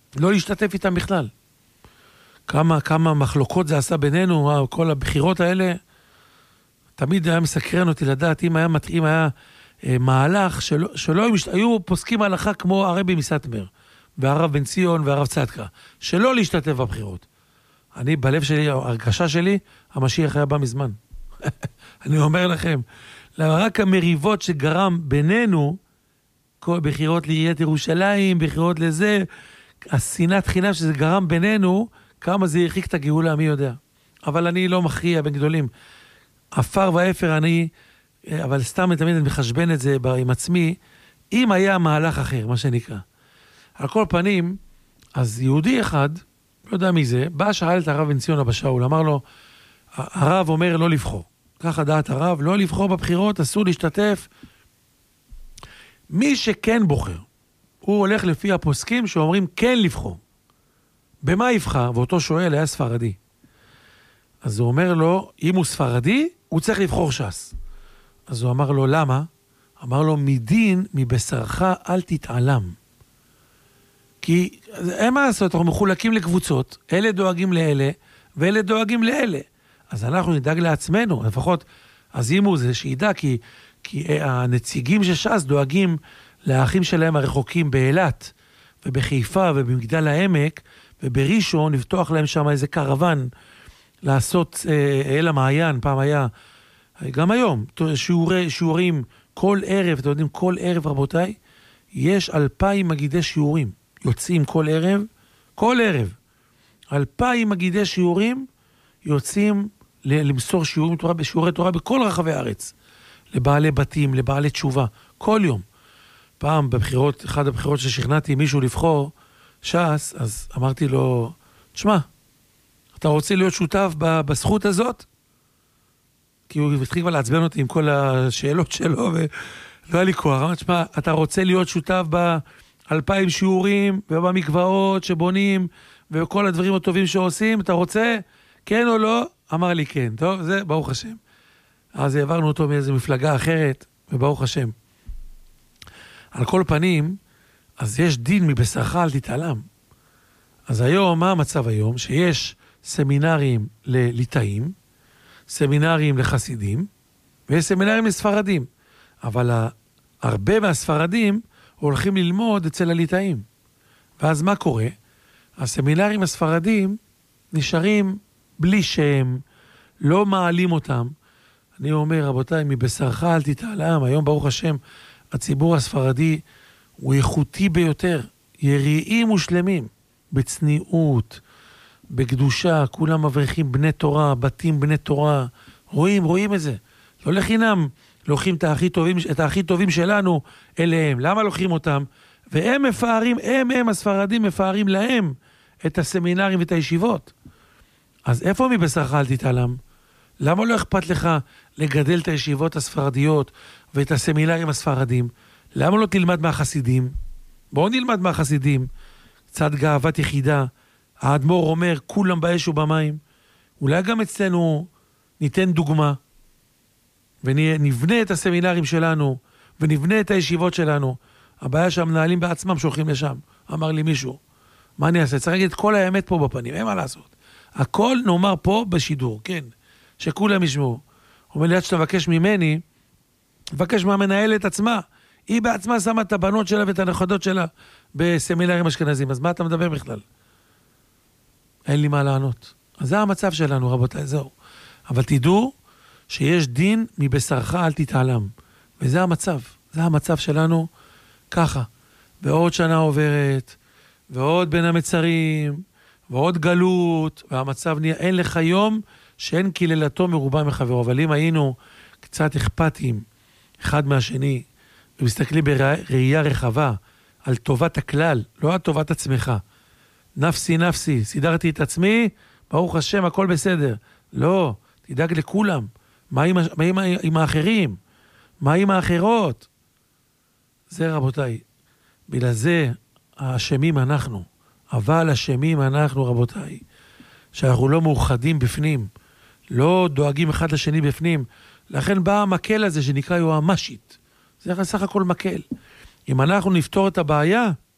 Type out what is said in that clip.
לא להשתתף איתם בכלל. כמה מחלוקות זה עשה בינינו, כל הבחירות האלה, תמיד היה מסקרן אותי לדעת אם היה מהלך שלא היו פוסקים הלכה כמו הרבי מסטמר, והרב בן ציון והרב צדקה, שלא להשתתף בבחירות. אני, בלב שלי, הרגשה שלי, המשיח היה בא מזמן. אני אומר לכם, רק המריבות שגרם בינינו, כל בחירות לעיריית ירושלים, בחירות לזה, השנאת חינם שזה גרם בינינו, כמה זה הרחיק את הגאולה, מי יודע. אבל אני לא מכריע בין גדולים. אפר ואפר אבל סתם תמיד אני מחשבן את זה עם עצמי, אם היה מהלך אחר, מה שנקרא. על כל פנים, אז יהודי אחד, לא יודע מי זה, בא שאל את הרב בן ציון אבא שאול, אמר לו, הרב אומר לא לבחור. ככה דעת הרב, לא לבחור בבחירות, אסור להשתתף. מי שכן בוחר, הוא הולך לפי הפוסקים שאומרים כן לבחור. במה יבחר? ואותו שואל היה ספרדי. אז הוא אומר לו, אם הוא ספרדי, הוא צריך לבחור ש"ס. אז הוא אמר לו, למה? אמר לו, מדין, מבשרך אל תתעלם. כי אין מה לעשות, אנחנו מחולקים לקבוצות, אלה דואגים לאלה, ואלה דואגים לאלה. אז אנחנו נדאג לעצמנו, לפחות, אז אם הוא זה שידע, כי הנציגים של ש"ס דואגים לאחים שלהם הרחוקים באילת, ובחיפה, ובמגדל העמק, ובראשון, לפתוח להם שם איזה קרוון, לעשות אל המעיין, פעם היה, גם היום, שיעורים, כל ערב, אתם יודעים, כל ערב רבותיי, יש 2,000 מגידי שיעורים, יוצאים כל ערב, 2,000 מגידי שיעורים, יוצאים למסור שיעורי תורה בכל רחבי הארץ, לבעלי בתים, לבעלי תשובה, כל יום. פעם בבחירות, אחד הבחירות ששכנעתי מישהו לבחור ש"ס, אז אמרתי לו, תשמע, אתה רוצה להיות שותף בזכות הזאת? כי הוא התחיל כבר לעצבן אותי עם כל השאלות שלו, ולא היה לי כוח. אמרתי, תשמע, אתה רוצה להיות שותף ב2,000 שיעורים, ובמקוואות שבונים, וכל הדברים הטובים שעושים, אתה רוצה? כן או לא? אמר לי כן. טוב, זה ברוך השם. אז העברנו אותו מאיזו מפלגה אחרת, וברוך השם. על כל פנים, אז יש דין מבשרך אל תתעלם. אז היום, מה המצב היום? שיש סמינרים לליטאים, סמינרים לחסידים, ויש סמינרים לספרדים. אבל הרבה מהספרדים הולכים ללמוד אצל הליטאים. ואז מה קורה? הסמינרים הספרדים נשארים בלי שם, לא מעלים אותם. אני אומר, רבותיי, מבשרך אל תתעלם. היום, ברוך השם, הציבור הספרדי הוא איכותי ביותר, יריעים ושלמים, בצניעות, בקדושה, כולם מבריחים בני תורה, בתים בני תורה, רואים את זה. לא לחינם, לוקחים את הכי טובים שלנו אליהם. למה לוקחים אותם? והם מפארים, הם הספרדים מפארים להם את הסמינרים ואת הישיבות. אז איפה מבשרך אל תתעלם? למה לא אכפת לך לגדל את הישיבות הספרדיות ואת הסמינרים הספרדים? למה לא תלמד מהחסידים? בואו נלמד מהחסידים. קצת גאוות יחידה. האדמו"ר אומר, כולם באש ובמים. אולי גם אצלנו ניתן דוגמה, ונבנה את הסמינרים שלנו, ונבנה את הישיבות שלנו. הבעיה שהמנהלים בעצמם שולחים לשם. אמר לי מישהו, מה אני אעשה? צריך להגיד את כל האמת פה בפנים, אין מה לעשות. הכל נאמר פה בשידור, כן. שכולם ישמעו. אומר לי, עד שאתה מבקש ממני, מבקש מהמנהלת עצמה. היא בעצמה שמה את הבנות שלה ואת הנכדות שלה בסמינרים אשכנזים. אז מה אתה מדבר בכלל? אין לי מה לענות. אז זה המצב שלנו, רבותיי, זהו. אבל תדעו שיש דין מבשרך אל תתעלם. וזה המצב. זה המצב שלנו ככה. ועוד שנה עוברת, ועוד בין המצרים, ועוד גלות, והמצב נהיה, אין לך יום שאין קללתו מרובה מחברו. אבל אם היינו קצת אכפתיים אחד מהשני, ומסתכלים בראייה רחבה על טובת הכלל, לא על טובת עצמך. נפסי, סידרתי את עצמי, ברוך השם, הכל בסדר. לא, תדאג לכולם. מה עם האחרים? מה עם האחרות? זה רבותיי, בגלל זה האשמים אנחנו. אבל אשמים אנחנו רבותיי, שאנחנו לא מאוחדים בפנים, לא דואגים אחד לשני בפנים. לכן בא המקל הזה שנקרא יועמשית. זה סך הכל מקל. אם אנחנו נפתור את הבעיה,